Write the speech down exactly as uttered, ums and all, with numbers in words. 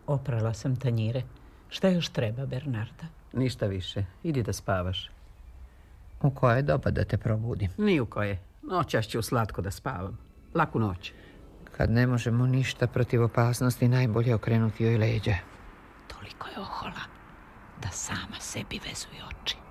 Oprala sam tanjire. Šta još treba, Bernarda? Ništa više. Idi da spavaš. U koje doba da te probudim? Ni u koje. Noćas ću slatko da spavam. Laku noć. Kad ne možemo ništa protiv opasnosti, najbolje okrenuti joj leđa. Toliko je ohola da sama sebi vezuje oči.